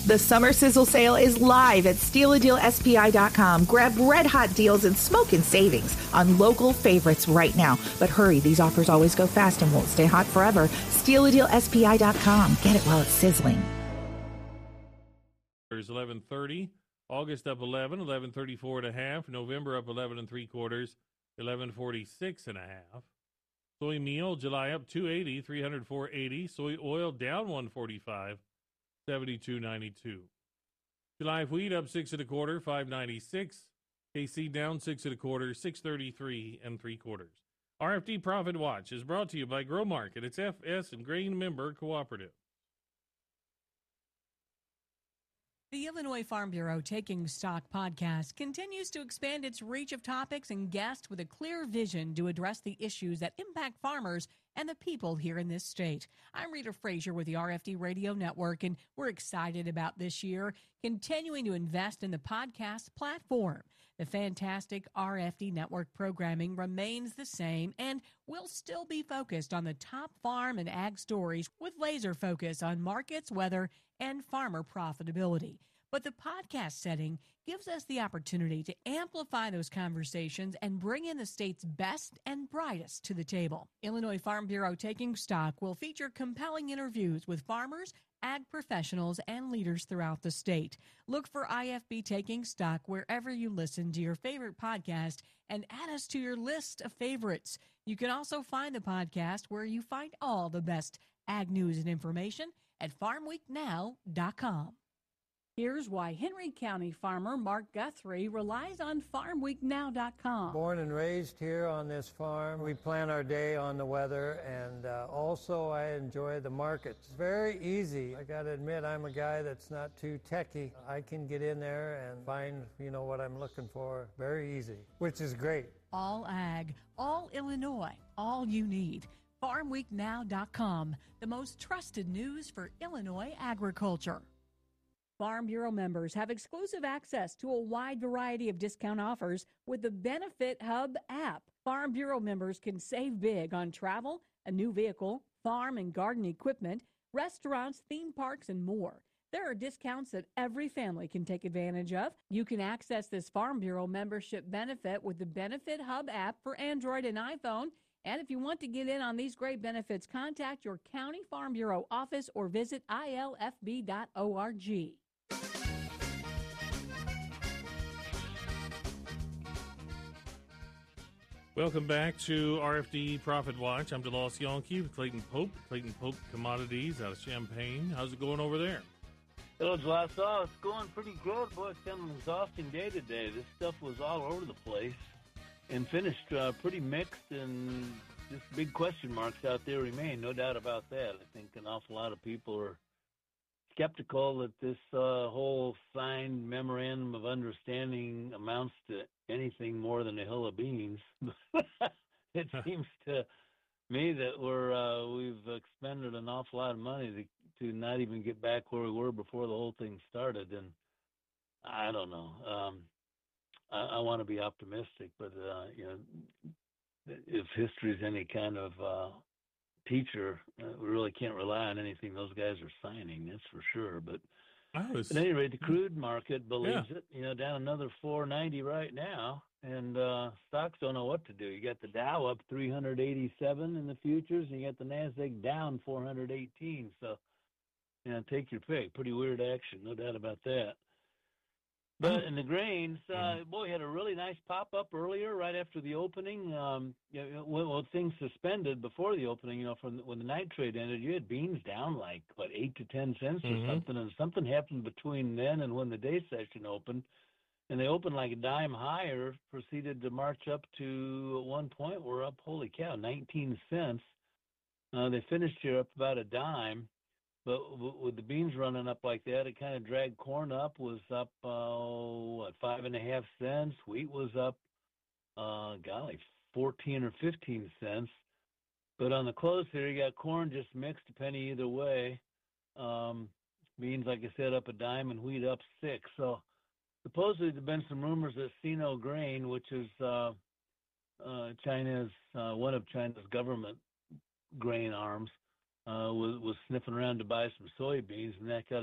The Summer Sizzle Sale is live at SteelADealSPI.com. Grab red-hot deals and smoking savings on local favorites right now. But hurry, these offers always go fast and won't stay hot forever. SteelADealSPI.com. Get it while it's sizzling. It's 11:30. August up 11, 11:34 and a half. November up 11 3/4, 11:46 and a half. Soy meal, July up 280, 304.80. Soy oil down 145. 72.92. July wheat up 6 1/4, 5.96. KC down 6 1/4, 6.33 3/4. RFD Profit Watch is brought to you by Grow Market. It's FS and Grain Member Cooperative. The Illinois Farm Bureau Taking Stock podcast continues to expand its reach of topics and guests with a clear vision to address the issues that impact farmers and the people here in this state. I'm Rita Frazier with the RFD Radio Network, and we're excited about this year continuing to invest in the podcast platform. The fantastic RFD Network programming remains the same, and we'll still be focused on the top farm and ag stories with laser focus on markets, weather, and farmer profitability. But the podcast setting gives us the opportunity to amplify those conversations and bring in the state's best and brightest to the table. Illinois Farm Bureau Taking Stock will feature compelling interviews with farmers, ag professionals, and leaders throughout the state. Look for IFB Taking Stock wherever you listen to your favorite podcast and add us to your list of favorites. You can also find the podcast where you find all the best ag news and information at farmweeknow.com. Here's why Henry County farmer Mark Guthrie relies on farmweeknow.com. Born and raised here on this farm. We plan our day on the weather, and also I enjoy the markets. Very easy. I got to admit, I'm a guy that's not too techy. I can get in there and find, what I'm looking for. Very easy, which is great. All ag, all Illinois, all you need. farmweeknow.com, the most trusted news for Illinois agriculture. Farm Bureau members have exclusive access to a wide variety of discount offers with the Benefit Hub app. Farm Bureau members can save big on travel, a new vehicle, farm and garden equipment, restaurants, theme parks, and more. There are discounts that every family can take advantage of. You can access this Farm Bureau membership benefit with the Benefit Hub app for Android and iPhone. And if you want to get in on these great benefits, contact your County Farm Bureau office or visit ilfb.org. Welcome back to RFD Profit Watch. I'm DeLoss Yonke with Clayton Pope Commodities out of Champaign. How's it going over there? Hello, DeLoss. It's going pretty good. Boy, it's been an exhausting day today. This stuff was all over the place and finished pretty mixed, and just big question marks out there remain. No doubt about that. I think an awful lot of people are skeptical that this whole signed memorandum of understanding amounts to anything more than a hill of beans. It seems to me that we've expended an awful lot of money to not even get back where we were before the whole thing started, and I don't know. I want to be optimistic, but if history is any kind of teacher, we really can't rely on anything those guys are signing. That's for sure. But at any rate, the crude market believes it. Down another 490 right now, and stocks don't know what to do. You got the Dow up 387 in the futures, and you got the Nasdaq down 418. So, take your pick. Pretty weird action, no doubt about that. But in the grains, we had a really nice pop-up earlier right after the opening. When things suspended before the opening, when the night trade ended, you had beans down 8 to 10 cents or something, and something happened between then and when the day session opened, and they opened like a dime higher, proceeded to march up to at one point, we're up, holy cow, 19 cents. They finished here up about a dime. But with the beans running up like that, it kind of dragged corn up, was up, 5.5 cents. Wheat was up, 14 or 15 cents. But on the close here, you got corn just mixed, a penny either way. Beans, like I said, up a dime, and wheat up 6. So supposedly there have been some rumors that Sino Grain, which is China's one of China's government grain arms, was sniffing around to buy some soybeans, and that got